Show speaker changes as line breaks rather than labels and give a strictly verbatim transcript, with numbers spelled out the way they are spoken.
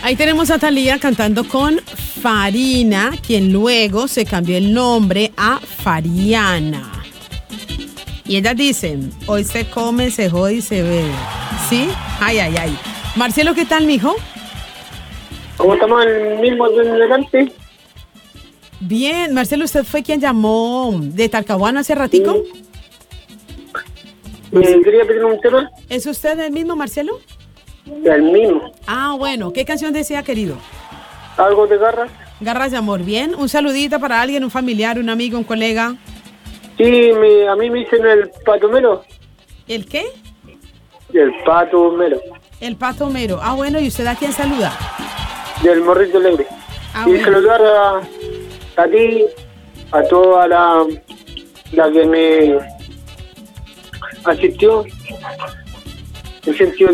Ahí tenemos a Thalía cantando con Farina, quien luego se cambió el nombre a Fariana. Y ellas dicen, hoy se come, se jode y se bebe. ¿Sí? Ay, ay, ay. Marcelo, ¿qué tal, mijo?
¿Cómo estamos el mismo de delante?
Bien, Marcelo, ¿usted fue quien llamó de Talcahuano hace ratico?
Sí. ¿Me quería pedir un tema?
¿Es usted el mismo, Marcelo?
El mismo.
Ah, bueno. ¿Qué canción desea, querido?
¿Algo de garras?
Garras de amor, bien. Un saludito para alguien, un familiar, un amigo, un colega.
Sí, me, a mí me dicen el pato mero.
¿El qué?
El pato mero.
El pato mero. Ah, bueno, ¿y usted a quién saluda?
Del morrito alegre.
Ah,
y
bueno.
saludar a, a ti, a toda la, la que me asistió. Me sentí